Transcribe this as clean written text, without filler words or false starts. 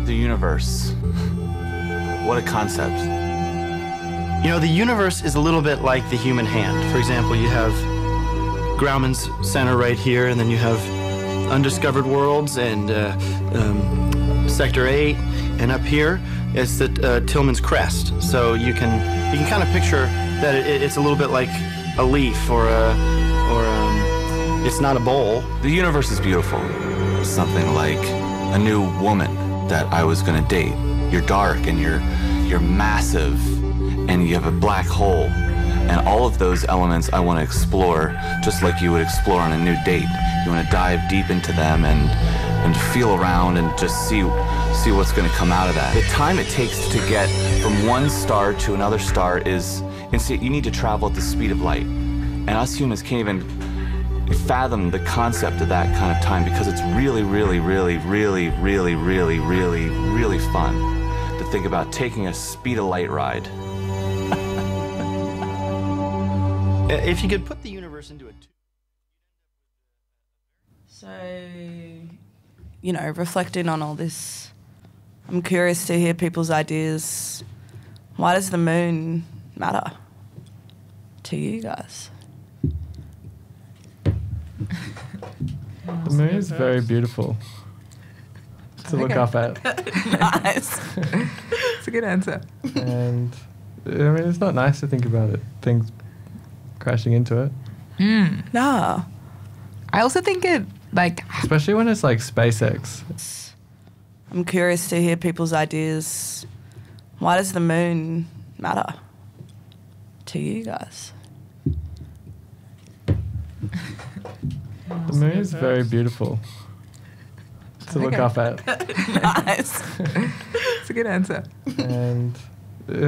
The universe. What a concept. You know, the universe is a little bit like the human hand. For example, you have Grauman's center right here, and then you have undiscovered worlds and Sector 8, and up here is the Tillman's crest. So you can kind of picture that it's a little bit like a leaf or it's not a bowl. The universe is beautiful. Something like a new woman that I was gonna date. You're dark and you're massive and you have a black hole. And all of those elements I want to explore just like you would explore on a new date. You want to dive deep into them and feel around and just see what's going to come out of that. The time it takes to get from one star to another star is insane. You need to travel at the speed of light. And us humans can't even fathom the concept of that kind of time because it's really, really, really, really, really, really, really, really fun to think about taking a speed of light ride. If you could put the universe into a tube. So, you know, reflecting on all this, I'm curious to hear people's ideas. Why does the moon matter to you guys? The moon is very beautiful to look up at. Nice. It's a good answer. And, I mean, it's not nice to think about it. Things crashing into it. Nah. I also think it, like... Especially when it's like SpaceX. I'm curious to hear people's ideas. Why does the moon matter to you guys? The moon is very beautiful to look up at. Nice. It's a good answer. And